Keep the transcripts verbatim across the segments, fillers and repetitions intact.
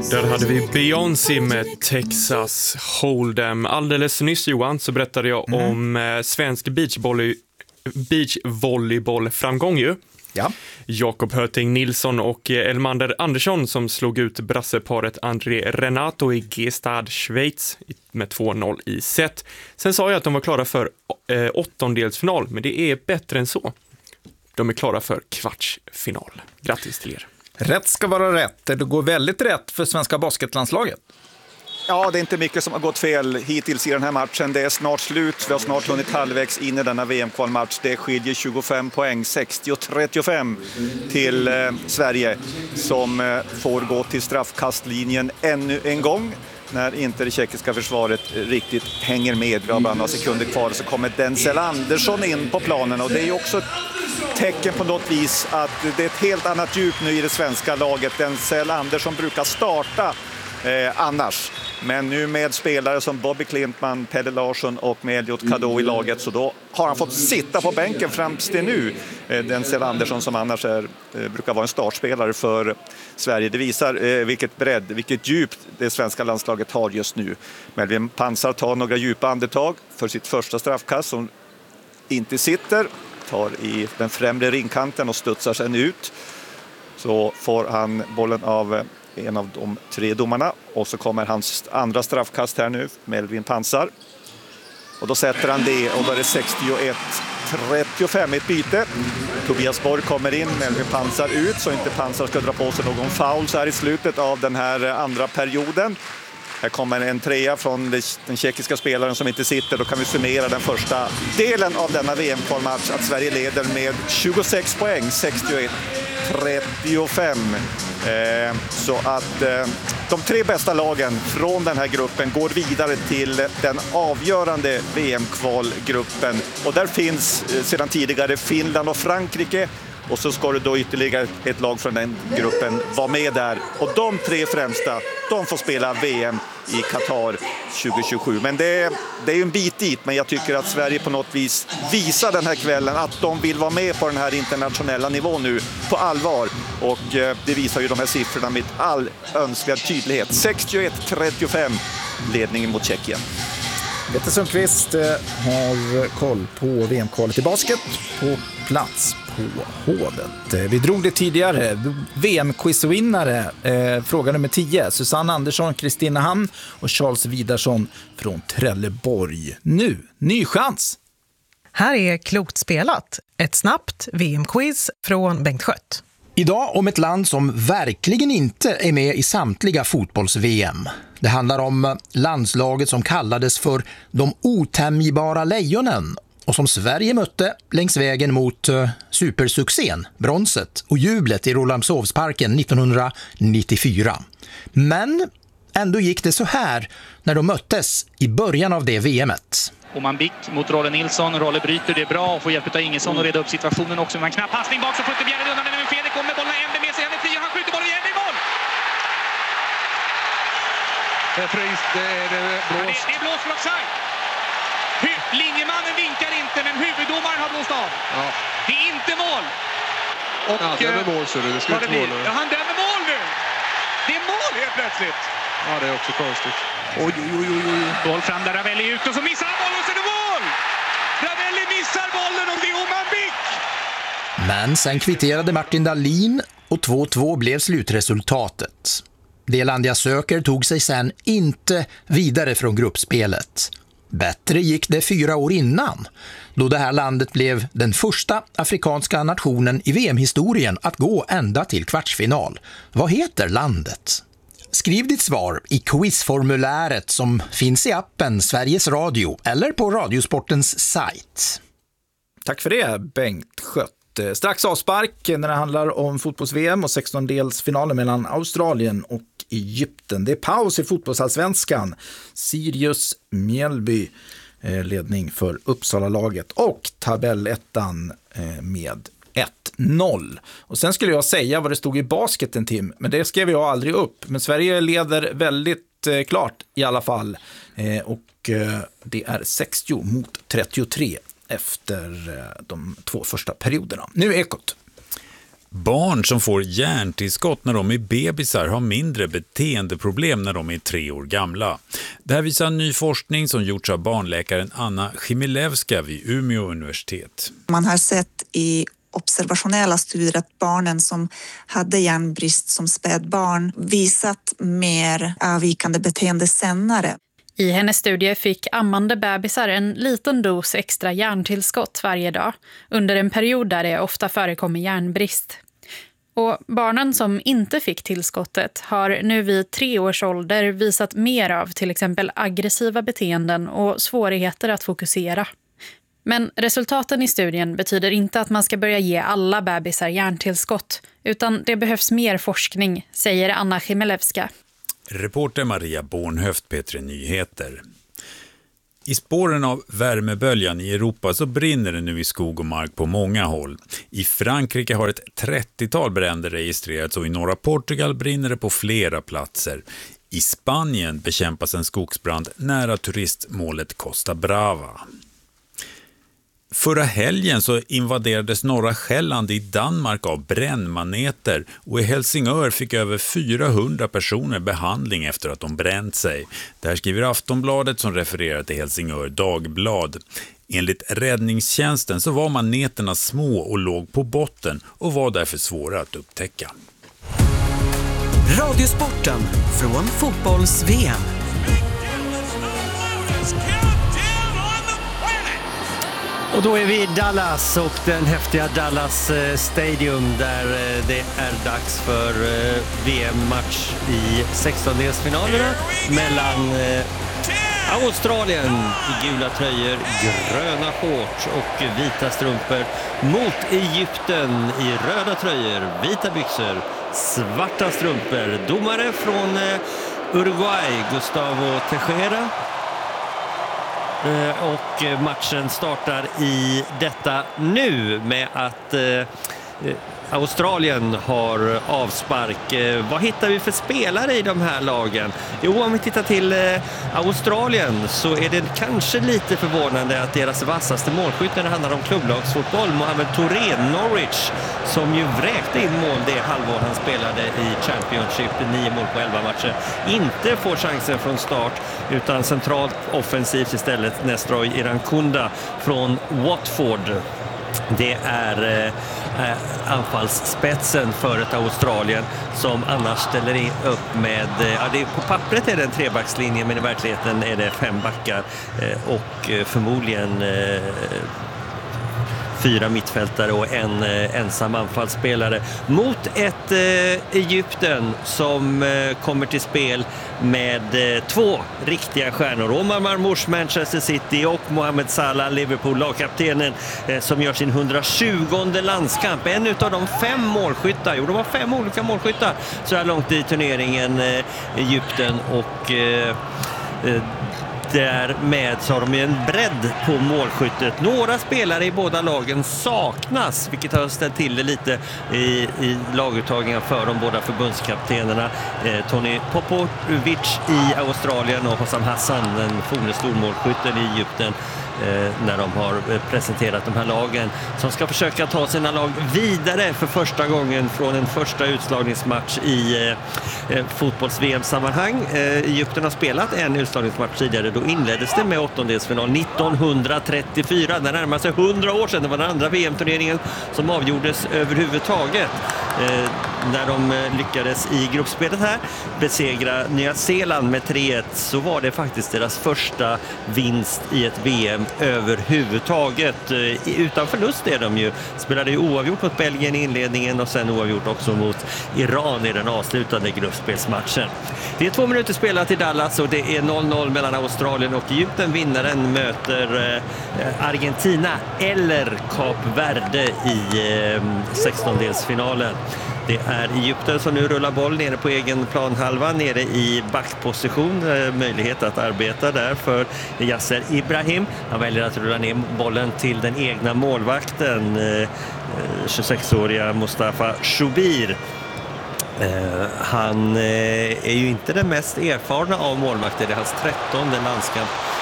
Där hade vi Beyoncé med Texas Hold'em. Alldeles nyss, Johan, så berättade jag mm. om eh, svensk beachvolley, beachvolleyboll-framgång ju. Ja. Jakob Höting Nilsson och Elmander Andersson som slog ut brasseparet André Renato i Gestad, Schweiz med två noll i set. Sen sa jag att de var klara för eh, åttondelsfinal, men det är bättre än så. De är klara för kvartsfinal. Grattis till er. Rätt ska vara rätt. Det går väldigt rätt för svenska basketlandslaget. Ja, det är inte mycket som har gått fel hittills i den här matchen. Det är snart slut. Vi har snart hunnit halvvägs in i denna V M-kvalmatch. Det skiljer tjugofem poäng, sextio trettiofem till eh, Sverige som eh, får gå till straffkastlinjen ännu en gång. När inte det tjeckiska försvaret riktigt hänger med. Vi har bara några sekunder kvar så kommer Denzel Andersson in på planen. Och det är ju också ett tecken på något vis att det är ett helt annat djup nu i det svenska laget. Denzel Andersson brukar starta eh, annars. Men nu med spelare som Bobby Klintman, Pelle Larsson och med Elliot Cadeau i laget, så då har han fått sitta på bänken fram till nu. Denzel Andersson som annars är, brukar vara en startspelare för Sverige. Det visar eh, vilket bredd, vilket djup det svenska landslaget har just nu. Melvin Pansar tar några djupa andetag för sitt första straffkast som inte sitter. Tar i den främre ringkanten och studsar sen ut. Så får han bollen av en av de tre domarna. Och så kommer hans andra straffkast här nu, Melvin Pansar. Och då sätter han det och då är det sextioett trettiofem ett byte. Tobias Borg kommer in, Melvin Pansar ut så inte Pansar ska dra på sig någon foul så här i slutet av den här andra perioden. Här kommer en trea från den tjeckiska spelaren som inte sitter. Då kan vi summera den första delen av denna V M-kvalmatch att Sverige leder med tjugosex poäng, sextioett trettiofem. Eh, så att eh, de tre bästa lagen från den här gruppen går vidare till den avgörande V M-kvalgruppen. Och där finns eh, sedan tidigare Finland och Frankrike. Och så ska det då ytterligare ett lag från den gruppen vara med där. Och de tre främsta, de får spela V M i Qatar tjugo tjugosju. Men det är, det är en bit dit, men jag tycker att Sverige på något vis visar den här kvällen att de vill vara med på den här internationella nivån nu på allvar. Och eh, det visar ju de här siffrorna med all önskvärd tydlighet. sextioett trettiofem ledningen mot Tjeckien. Peter Sundqvist har koll på V M-kvalet i basket på plats på Hovet. Vi drog det tidigare. V M-quizvinnare, eh, fråga nummer tio. Susanne Andersson, Kristina Hamn och Charles Widarsson från Trelleborg. Nu, ny chans! Här är Klokt spelat. Ett snabbt V M-quiz från Bengt Skött. Idag om ett land som verkligen inte är med i samtliga fotbolls-V M. Det handlar om landslaget som kallades för de otämjbara lejonen och som Sverige mötte längs vägen mot uh, supersuccén, bronset och jublet i Rålambshovsparken nittonhundranittiofyra. Men ändå gick det så här när de möttes i början av det V M-et. Och man bick mot Rolle Nilsson. Rolle bryter det bra och får hjälp av Ingesson och reda upp situationen också. Men en knapp passning bak så skjuter Bjärred undan. Men Fredrik kommer bollen Embe med sig. Han är fri och han skjuter bollen igen i mål. Det är fryst. Det är, det är blåst. Ja, det, det är blåst för offside. Linjemannen vinkar inte, men huvuddomaren har blåst av. Ja. Det är inte mål. Och, ja, det är mål så det. Det ska inte mål. Ja, han dömer mål nu. Det är mål helt plötsligt. Ja, det är också konstigt. Oj, oj, oj, oj. Boll fram där, Ravelli ut och så missar han bollen och så är det mål! Ravelli missar bollen och det är Oman Bick! Men sen kvitterade Martin Dahlin och två två blev slutresultatet. Det land jag söker tog sig sen inte vidare från gruppspelet. Bättre gick det fyra år innan, då det här landet blev den första afrikanska nationen i V M-historien att gå ända till kvartsfinal. Vad heter landet? Skriv ditt svar i quizformuläret som finns i appen Sveriges Radio eller på Radiosportens sajt. Tack för det, Bengt Skött. Strax avspark när det handlar om fotbolls-V M och sextondelsfinalen mellan Australien och Egypten. Det är paus i fotbollsallsvenskan. Sirius Mjällby ledning för Uppsala-laget och tabellettan med ett noll. Och sen skulle jag säga vad det stod i basketen, Tim, men det skrev jag aldrig upp. Men Sverige leder väldigt eh, klart i alla fall. Eh, och eh, det är sextio mot trettiotre efter eh, de två första perioderna. Nu Ekot. Barn som får hjärntillskott när de är bebisar har mindre beteendeproblem när de är tre år gamla. Det här visar ny forskning som gjorts av barnläkaren Anna Chmielewska vid Umeå universitet. Man har sett i observationella studier att barnen som hade järnbrist som spädbarn visat mer avvikande beteende senare. I hennes studie fick ammande bebisar en liten dos extra järntillskott varje dag under en period där det ofta förekommer järnbrist. Och barnen som inte fick tillskottet har nu vid tre års ålder visat mer av till exempel aggressiva beteenden och svårigheter att fokusera. Men resultaten i studien betyder inte att man ska börja ge alla bebisar järntillskott, utan det behövs mer forskning, säger Anna Chmielewska. Reporter Maria Bornhöft, P tre Nyheter. I spåren av värmeböljan i Europa så brinner det nu i skog och mark på många håll. I Frankrike har ett trettiotal bränder registrerats och i norra Portugal brinner det på flera platser. I Spanien bekämpas en skogsbrand nära turistmålet Costa Brava. Förra helgen så invaderades norra Själland i Danmark av brännmaneter och i Helsingör fick över fyrahundra personer behandling efter att de bränt sig. Det här skriver Aftonbladet som refererar till Helsingör Dagblad. Enligt räddningstjänsten så var maneterna små och låg på botten och var därför svåra att upptäcka. Radiosporten från fotbolls-V M. Och då är vi i Dallas och den häftiga Dallas Stadium där det är dags för V M-match i sextondelsfinalerna mellan Australien i gula tröjor, gröna shorts och vita strumpor mot Egypten i röda tröjor, vita byxor, svarta strumpor. Domare från Uruguay, Gustavo Tejera. Och matchen startar i detta nu med att eh, Australien har avspark. Eh, vad hittar vi för spelare i de här lagen? Jo, om vi tittar till eh, Australien så är det kanske lite förvånande att deras vassaste målskytt när det handlar om klubblagsfotboll, Mohamed Touré, Norwich, som ju vräkte in mål det halvår han spelade i Championship, nio mål på elva matcher, inte får chansen från start utan centralt offensivt istället Nestroy Irankunda från Watford. Det är eh, anfallsspetsen för ett Australien som annars ställer upp med, eh, ja, det, på pappret är det en trebackslinje men i verkligheten är det fem backar eh, och eh, förmodligen eh, fyra mittfältare och en eh, ensam anfallsspelare mot ett eh, Egypten som eh, kommer till spel med eh, två riktiga stjärnor. Omar Marmoush, Manchester City, och Mohamed Salah, Liverpool, lagkaptenen eh, som gör sin hundratjugonde landskamp. En utav de fem målskyttar, jo de har fem olika målskyttar så här långt i turneringen, eh, Egypten, och eh, eh, därmed så har de ju en bredd på målskyttet. Några spelare i båda lagen saknas, vilket har ställt till det lite i, i laguttagningen för de båda förbundskaptenerna. Eh, Tony Popovic i Australien och Hossam Hassan, den forne stormålskytten i Egypten, eh, när de har presenterat de här lagen som ska försöka ta sina lag vidare för första gången från en första utslagningsmatch i eh, fotbolls-V M-sammanhang. Eh, Egypten har spelat en utslagningsmatch tidigare. Då inleddes det med åttondelsfinal nittonhundratrettiofyra. Det närmar sig hundra år sedan. Det var den andra V M-turneringen som avgjordes överhuvudtaget. Eh, när de lyckades i gruppspelet här besegra Nya Zeeland med tre ett, så var det faktiskt deras första vinst i ett V M överhuvudtaget. Eh, utan förlust är de ju. Spelade ju oavgjort mot Belgien i inledningen och sen oavgjort också mot Iran i den avslutande gruppspelsmatchen. Det är två minuter spelat i Dallas och det är noll noll mellan Australien och Egypten. Vinnaren möter eh, Argentina eller Kap Verde i eh, sextondelsfinalen. Det är Egypten som nu rullar boll nere på egen planhalva, nere i backposition. Möjlighet att arbeta där för Yasser Ibrahim. Han väljer att rulla ner bollen till den egna målvakten, tjugosexåriga Mustafa Shubir. Uh, han uh, är ju inte den mest erfarna av målvakter. Det är hans trettonde landskamp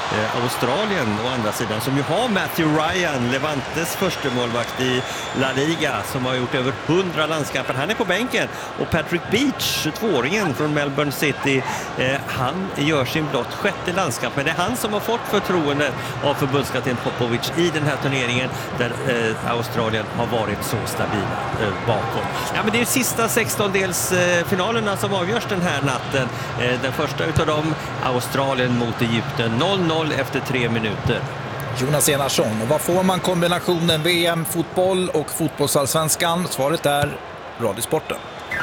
Eh, Australien å andra sidan, som ju har Matthew Ryan, Levantes första målvakt i La Liga, som har gjort över hundra landskamper. Han är på bänken. Och Patrick Beach, tjugotvååringen från Melbourne City, eh, han gör sin blott sjätte landskamp. Men det är han som har fått förtroende av förbundskapten Popovic i den här turneringen, där eh, Australien har varit så stabila eh, bakom. Ja, men det är ju sista sextondelsfinalerna som avgörs den här natten. Eh, den första utav dem, Australien mot Egypten, noll noll efter tre minuter. Jonas Enarsson, och vad får man kombinationen V M-fotboll och fotbollsallsvenskan? Svaret är Radiosporten.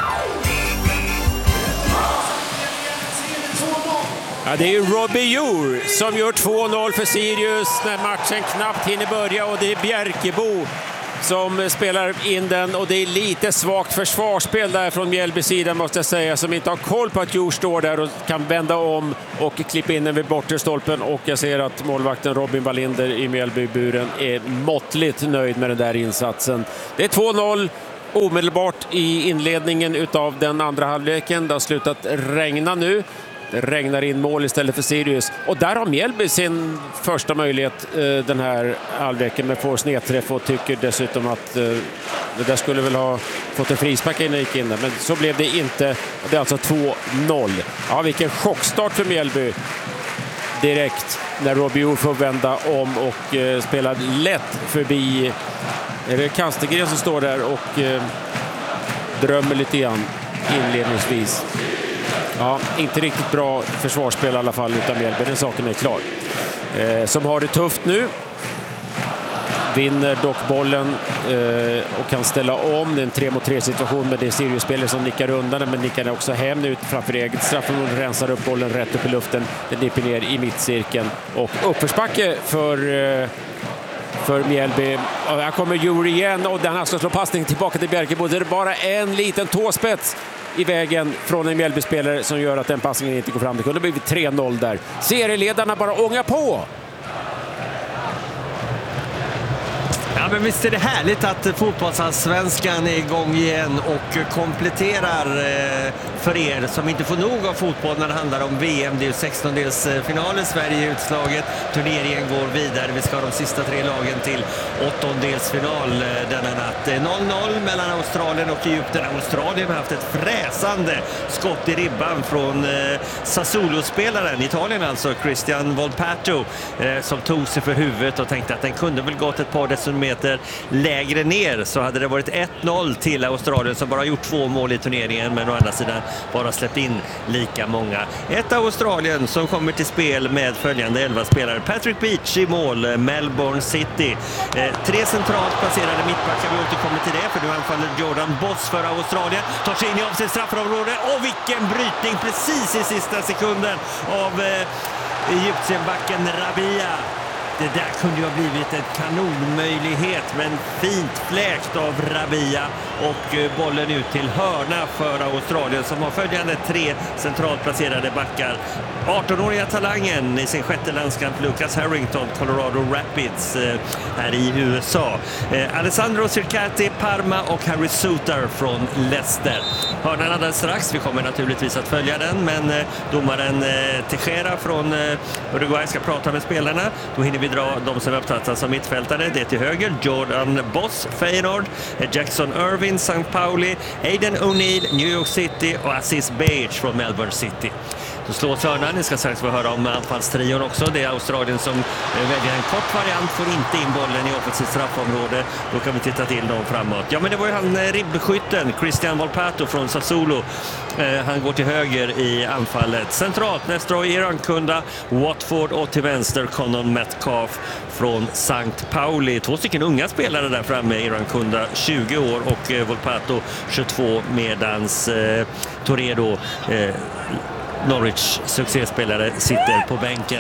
Ja, det är ju Robbie Jour som gör två noll för Sirius när matchen knappt hinner börja, och det är Bjerkebo som spelar in den, och det är lite svagt försvarsspel där från Mjällby sida, måste jag säga, som inte har koll på att Jour står där och kan vända om och klippa in den vid bortre stolpen. Och jag ser att målvakten Robin Wallinder i Mjällbyburen är måttligt nöjd med den där insatsen. Det är två noll omedelbart i inledningen utav den andra halvleken. Det har slutat regna nu. Det regnar in mål istället för Sirius. Och där har Mjällby sin första möjlighet eh, den här halvleken, med får snedträff, och tycker dessutom att eh, det där skulle väl ha fått en frispark innan gick in där. Men så blev det inte. Det är alltså två noll. Ja, vilken chockstart för Mjällby direkt när Robbie Jour får vända om och eh, spela lätt förbi. Är det Kastegren som står där och eh, drömmer lite grann inledningsvis. Ja, inte riktigt bra försvarsspel i alla fall utan Mjällby, den saken är klar. Eh, som har det tufft nu. Vinner dock bollen eh, och kan ställa om. Det är en tre mot tre situation med det Sirius-spelare som nickar undan, men nickar också hem nu framför eget straffområde, rensar upp bollen rätt upp i luften. Den dipper ner i mittcirkeln och uppförsbacke för eh, för Mjällby. Och här kommer Jour igen, och den här ska slå passning tillbaka till Bjerkebo. Det är bara en liten tåspets i vägen från en Mjällby-spelare som gör att den passningen inte går fram. Det kunde blivit tre noll där. Serieledarna bara ångar på. Ja, men visst är det härligt att fotbollsallsvenskan är igång igen och kompletterar eh, för er som inte får nog av fotboll när det handlar om V M. Det är ju sextondelsfinalen, Sverige är utslaget. Turneringen går vidare. Vi ska ha de sista tre lagen till åttondelsfinal eh, denna natt. noll noll mellan Australien och Egypten. Australien har haft ett fräsande skott i ribban från eh, Sassuolo-spelaren, Italien alltså, Christian Volpato, eh, som tog sig för huvudet och tänkte att den kunde väl gått ett par decimeter lägre ner, så hade det varit ett noll till Australien, som bara gjort två mål i turneringen, men å andra sidan bara släppt in lika många. Ett Australien som kommer till spel med följande elva spelare. Patrick Beach i mål, Melbourne City. Eh, tre centralt placerade mittbackar, vi återkommer till det, för nu anfaller Jordan Boss för Australien. Tar sig in i av sitt straffområde, och vilken brytning precis i sista sekunden av eh, Egyptienbacken Rabia. Det där kunde ju ha blivit en kanonmöjlighet, men fint fläkt av Rabia, och bollen ut till hörna för Australien, som har följande tre centralt placerade backar. arton-åriga talangen i sin sjätte landskamp, Lucas Harrington, Colorado Rapids här i U S A. Alessandro Circati, Parma, och Harry Suter från Leicester. Hörnan alldeles strax, vi kommer naturligtvis att följa den, men domaren Teixeira från Uruguay ska prata med spelarna. Då hinner vi dra de som uppfattas som mittfältare. Det är till höger Jordan Boss, Feyenoord, Jackson Irvin, Sankt Pauli, Aiden O'Neill, New York City, och Aziz Behich från Melbourne City. Då slås hörnan. Ni ska strax få höra om anfallstrion också. Det är Australien som väljer en kort variant, får inte in bollen i offensivt straffområde. Då kan vi titta till dem framåt. Ja, men det var ju han ribbskytten, Christian Volpato från Sassuolo. Eh, han går till höger i anfallet. Centralt Nestroy Irankunda, Watford, och till vänster Connon Metcalf från Sankt Pauli. Två stycken unga spelare där framme, Irankunda tjugo år och eh, Volpato tjugotvå, medans eh, Toredo eh, Norwich succéspelare sitter på bänken.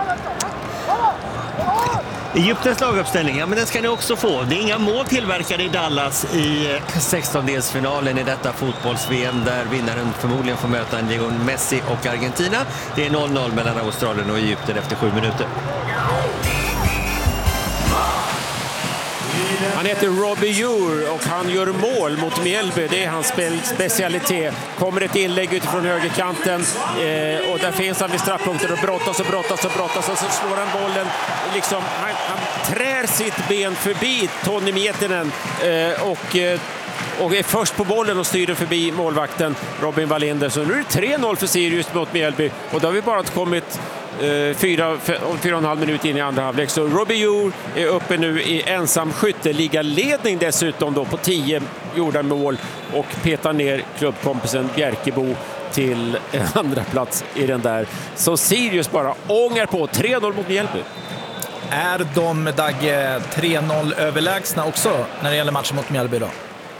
Egyptens laguppställning, ja, men den ska ni också få. Det är inga mål tillverkade i Dallas i sextondelsfinalen i detta fotbolls-V M, där vinnaren förmodligen får möta en Lionel Messi och Argentina. Det är noll noll mellan Australien och Egypten efter sju minuter. Han heter Robbie Ure och han gör mål mot Mjällby. Det är hans spe- specialitet. Kommer ett inlägg utifrån högerkanten eh, och där finns han vid straffpunkten och brottas och brottas och brottas och så slår han bollen. Liksom, han, han trär sitt ben förbi Toni Miettinen eh, och eh, och är först på bollen och styr förbi målvakten Robin Wallinder. Så nu är det tre noll för Sirius mot Mjällby och då har vi bara kommit eh, fyra, fyra och en halv minut in i andra halvlek. Så Robbie Ure är uppe nu i ensam skytteligaledning dessutom då på tio gjorda mål och petar ner klubbkompisen Bjärkebo till andra plats i den där. Så Sirius bara ångar på tre noll mot Mjällby. Är de, Dagge, tre noll överlägsna också när det gäller matchen mot Mjällby då?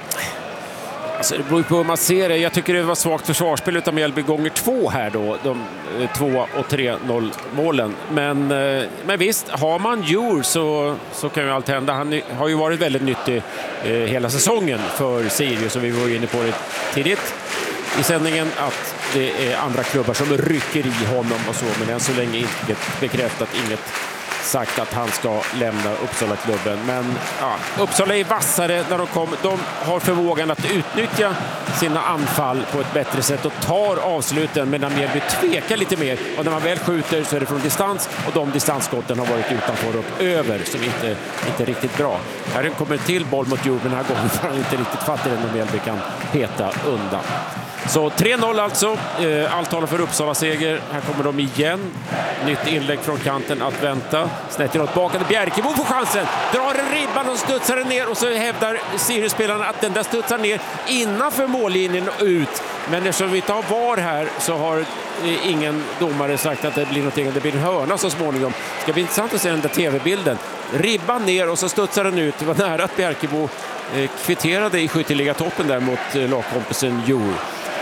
Alltså, det beror på hur man ser det. Jag tycker det var svagt försvarsspel utav Mjällby gånger två här då. De eh, två och tre noll målen. Men, eh, men visst, har man Ure så, så kan ju allt hända. Han har ju varit väldigt nyttig eh, hela säsongen för Sirius. Och vi var ju inne på det tidigt i sändningen att det är andra klubbar som rycker i honom och så. Men än så länge inte bekräftat, inget sagt att han ska lämna Uppsala-klubben. Men ja, Uppsala är vassare när de kommer. De har förmågan att utnyttja sina anfall på ett bättre sätt och tar avsluten, medan Mjällby tvekar lite mer. Och när man väl skjuter så är det från distans och de distansskotten har varit utanför och över, som inte inte riktigt bra. Här kommer till boll mot Ure, men den här gången får han inte riktigt fatt i den och Mjällby kan peta undan. Så tre noll alltså. Allt talar för Uppsala-seger. Här kommer de igen. Nytt inlägg från kanten att vänta. Snett inåt bakande. Bjärkebo får chansen. Drar en ribban och studsar den ner. Och så hävdar Sirius-spelarna att den där studsar ner innanför mållinjen och ut. Men eftersom vi inte har var här så har ingen domare sagt att det blir någonting. Det blir en hörna så småningom. Det ska bli intressant att se den där tv-bilden. Ribban ner och så studsar den ut. Det var nära att Bjärkebo kvitterade i skytteliga-toppen där mot lagkompisen Ure.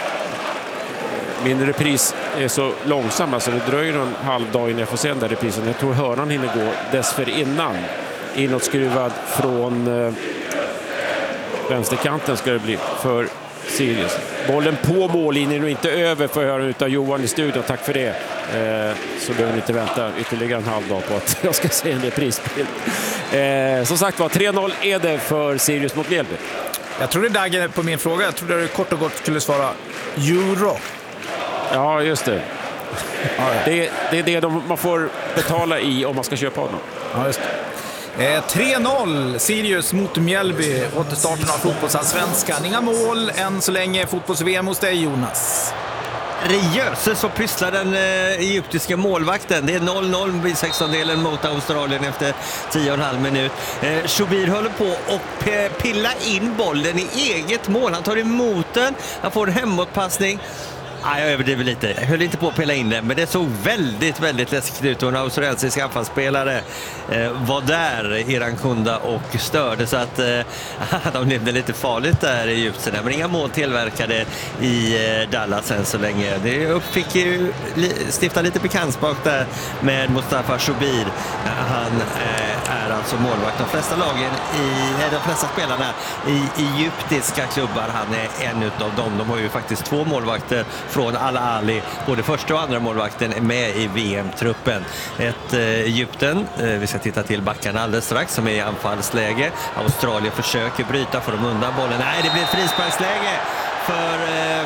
Min repris är så långsam, alltså det dröjer en halv dag innan jag får se den där reprisen. Jag tror hörnan hinner gå dessförinnan. Inåtskruvad från eh, vänsterkanten ska det bli för Sirius. Bollen på mållinjen och inte över, för höra utav Johan i studion. Tack för det. Eh, så behöver ni inte vänta ytterligare en halv dag på att jag ska se en reprisbild. Eh, som sagt var, tre noll är det för Sirius mot Mjällby. Jag tror det är Dagge på min fråga. Jag trodde du kort och gott skulle svara euro. Ja, just det. Ja, det, det är det de, man får betala i om man ska köpa honom. Ja, just det. Eh, tre noll Sirius mot Mjällby. Återstarten av fotbollsallsvenskan. Inga mål än så länge. Fotbolls-V M hos dig, Jonas. Jösses så pysslar den eh, egyptiska målvakten. Det är noll noll vid sextondelen mot Australien efter tio och en halv minut. Eh, Shubir håller på och eh, pilla in bollen i eget mål. Han tar emot den, han får en hemåtpassning. Ah, jag överdriver lite. Jag höll inte på att pilla in det, men det såg väldigt, väldigt läskigt ut. Och en australiensisk anfallsspelare eh, var där, Iran Kunda, och störde. Så att eh, de levde lite farligt där i Egypten. Men inga mål tillverkade i eh, Dallas än så länge. Det uppfick ju li, stifta lite bekantskap där med Mustafa Shubir. Han eh, är alltså målvakt. De flesta lagen, i, de flesta spelarna i egyptiska klubbar, han är en utav dem. De har ju faktiskt två målvakter från Al-Ali, både första och andra målvakten är med i V M-truppen. Ett eh, Egypten, eh, vi ska titta till backarna alldeles strax, som är i anfallsläge. Australien försöker bryta, får de undan bollen. Nej, det blir ett frisparksläge för eh,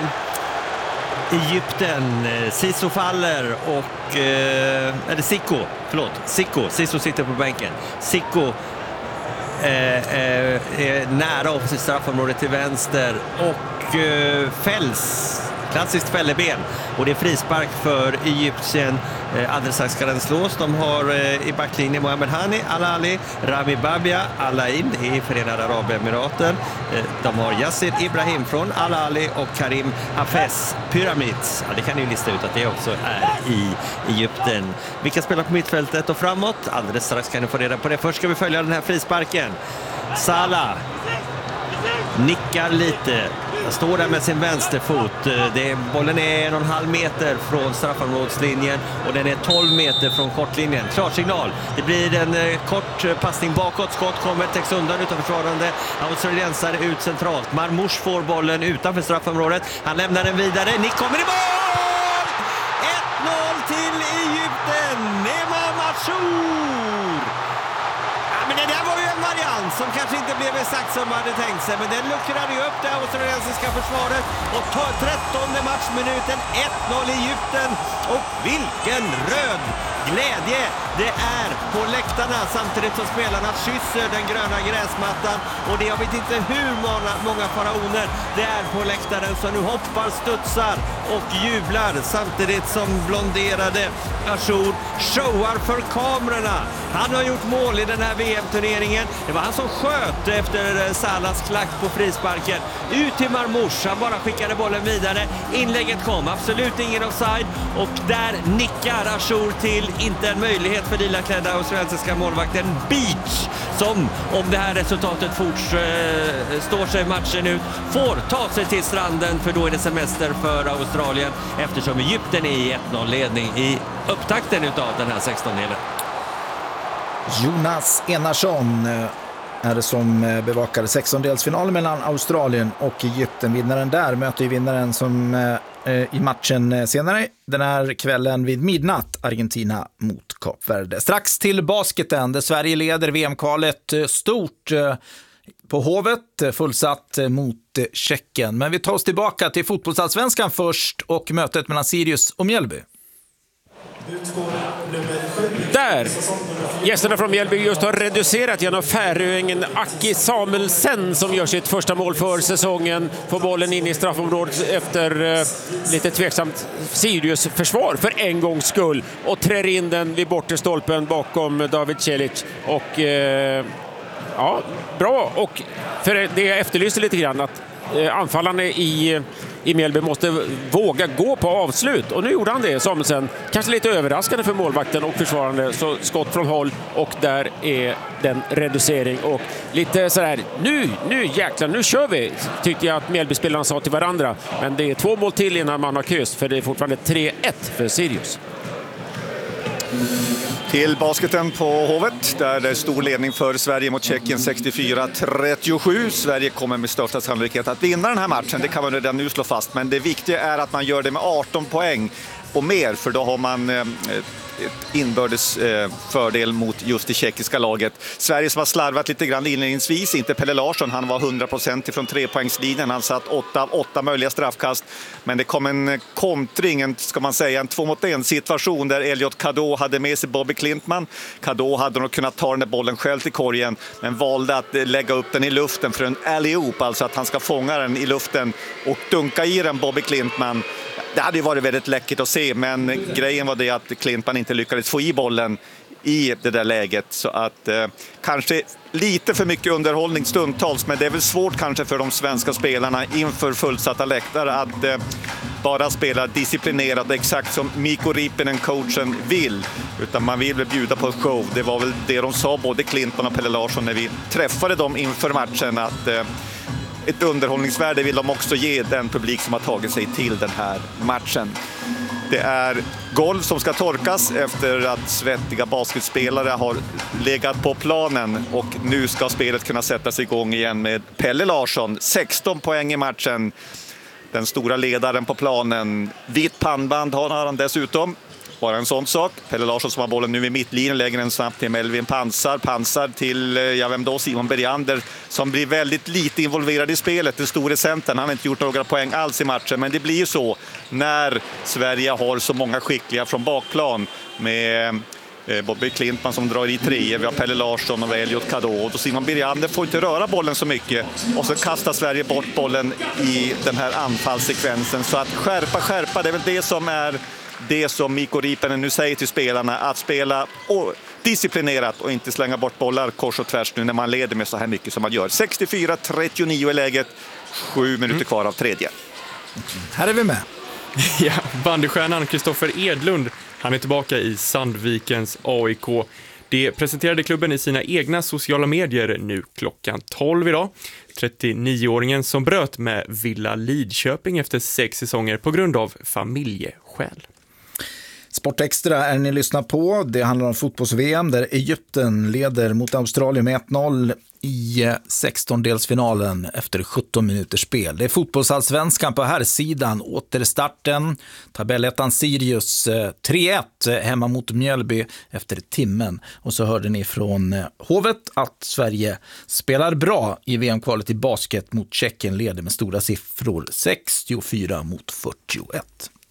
Egypten. Siso faller och eh, eller Sicko, förlåt, Sicko. Siso sitter på bänken. Sicko eh, eh, är nära offensivt straffområdet till vänster och eh, fälls. Klassiskt fälleben, och det är frispark för Egypten. Eh, alldeles strax ska den slås. De har eh, i backlinjen Mohamed Hani, Al-Ali, Rami Babia, Alain i Förenade Arabemiraten. Eh, de har Yassir Ibrahim från Al-Ali och Karim Hafez, Pyramids. Ja, det kan ni ju lista ut att det också är i Egypten. Vilka spelar på mittfältet och framåt? Alldeles strax kan ni få reda på det. Först ska vi följa den här frisparken. Salah nickar lite. Står där med sin vänsterfot. Det, bollen är en och en halv meter från straffområdslinjen och den är tolv meter från kortlinjen. Klarsignal. Det blir en eh, kort passning bakåt. Skott kommer, täcks undan utanför försvarande. Australiensare ut centralt. Marmouche får bollen utanför straffområdet. Han lämnar den vidare. Nick kommer i mål! ett noll till Egypten. Nema Mashour! Ja, men det där var ju en variant som kanske inte blev exakt som man hade tänkt sig, men den luckrade ju upp det australiensiska försvaret och tar trettonde matchminuten ett noll i Egypten. Och vilken röd glädje det är på läktarna samtidigt som spelarna kysser den gröna gräsmattan, och det jag vet inte hur många, många faraoner det är på läktaren som nu hoppar, studsar och jublar samtidigt som blonderade Achour showar för kamerorna. Han har gjort mål i den här V M-turneringen. Det var han som sköt efter Salahs klack på frisparken. Ut till Marmoush, han bara skickade bollen vidare. Inlägget kom, absolut ingen offside, och där nickar Achour till, inte en möjlighet för lilaklädda australiensiska målvakten Beach, som om det här resultatet fortstår sig matchen ut får ta sig till stranden, för då är det semester för Australien eftersom Egypten är i ett noll-ledning i upptakten utav den här sextondelen. Jonas Enarsson är det som bevakar sextondelsfinalen mellan Australien och Egypten. Vinnaren där möter ju vinnaren som i matchen senare den här kvällen vid midnatt, Argentina mot Kap Verde. Strax till basketen där Sverige leder V M-kvalet stort på Hovet, fullsatt mot Tjeckien. Men vi tar oss tillbaka till fotbollsallsvenskan först och mötet mellan Sirius och Mjällby. Där gästerna från Mjällby just har reducerat genom färöingen Aki Samuelsen som gör sitt första mål för säsongen. Får bollen in i straffområdet efter eh, lite tveksamt Sirius försvar för en gångs skull och trär in den vid bortre stolpen bakom David Celic. Och eh, ja, bra. Och för det jag efterlyste lite grann att eh, anfallarna i i Mjällby måste våga gå på avslut. Och nu gjorde han det, Samuelsen. Kanske lite överraskande för målvakten och försvarande. Så skott från håll och där är den reducering. Och lite sådär, nu, nu jäklar, nu kör vi, tyckte jag att Mjällby-spelarna sa till varandra. Men det är två mål till innan man har kryss, för det är fortfarande tre ett för Sirius. Till basketen på Hovet, där det är stor ledning för Sverige mot Tjeckien sextiofyra trettiosju. Sverige kommer med största sannolikhet att vinna den här matchen, det kan man redan nu slå fast. Men det viktiga är att man gör det med arton poäng och mer, för då har man eh, ett inbördes eh, fördel mot just det tjeckiska laget. Sverige som har slarvat lite grann inledningsvis, inte Pelle Larsson, han var hundra procent ifrån trepoängslinjen, han satt åtta av åtta möjliga straffkast, men det kom en kontring, en, ska man säga, en två mot en situation där Elliot Cadeau hade med sig Bobby Klintman. Cadeau hade nog kunnat ta den där bollen själv till korgen, men valde att lägga upp den i luften för en alley-oop, alltså att han ska fånga den i luften och dunka i den Bobby Klintman. Det hade ju varit väldigt läckert att se, men grejen var det att Klintman inte lyckades få i bollen i det där läget. Så att eh, kanske lite för mycket underhållning stundtals, men det är väl svårt kanske för de svenska spelarna inför fullsatta läktare att eh, bara spela disciplinerat exakt som Mikko Riippinen, coachen, vill. Utan man vill väl bjuda på en show. Det var väl det de sa, både Klintman och Pelle Larsson, när vi träffade dem inför matchen, att eh, ett underhållningsvärde vill de också ge den publik som har tagit sig till den här matchen. Det är golv som ska torkas efter att svettiga basketspelare har legat på planen, och nu ska spelet kunna sättas igång igen med Pelle Larsson. sexton poäng i matchen. Den stora ledaren på planen. Vitt pannband har han dessutom. Bara en sån sak. Pelle Larsson som har bollen nu i mittlinjen lägger den snabbt till Melvin Pansar. Pansar till, ja vem då, Simon Bergander, som blir väldigt lite involverad i spelet. Den store centern, han har inte gjort några poäng alls i matchen. Men det blir ju så när Sverige har så många skickliga från bakplan med Bobby Klintman som drar i tre. Vi har Pelle Larsson och Elliot Cadeau. Och Simon Bergander får inte röra bollen så mycket. Och så kastar Sverige bort bollen i den här anfallssekvensen. Så att skärpa, skärpa, det är väl det som är det som Mikko Riippinen nu säger till spelarna, att spela och disciplinerat och inte slänga bort bollar kors och tvärs nu när man leder med så här mycket som man gör. sextiofyra trettionio i läget, sju minuter kvar av tredje. Här är vi med. Ja, bandystjärnan Kristoffer Edlund, han är tillbaka i Sandvikens A I K. Det presenterade klubben i sina egna sociala medier nu klockan tolv idag. trettionioåringen som bröt med Villa Lidköping efter sex säsonger på grund av familjeskäl. Sport Extra är ni lyssnar på. Det handlar om fotbolls-V M där Egypten leder mot Australien med ett noll i sextondelsfinalen efter sjutton minuters spel. Det är fotbollsallsvenskan på här sidan. Återstarten. Tabellettan Sirius tre ett hemma mot Mjölby efter timmen. Och så hörde ni från Hovet att Sverige spelar bra i V M-kvalet i basket mot Tjeckien, leder med stora siffror sextiofyra mot fyrtioett.